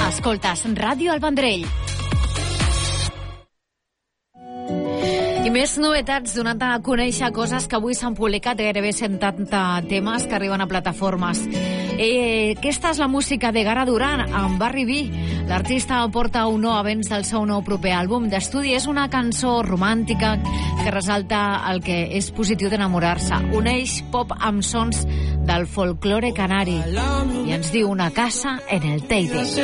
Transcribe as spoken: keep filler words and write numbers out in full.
Escoltes Ràdio El Vendrell. I més novetats donant a conèixer coses que avui s'han publicat, gairebé setanta temes que arriben a plataformes. Eh, aquesta és la música de Gara Duran amb Barry B. L'artista porta un nou avenç del seu nou proper àlbum d'estudi. És una cançó romàntica que resalta el que és positiu d'enamorar-se. Uneix pop amb sons del folklore canari i ens diu Una casa en el Teide.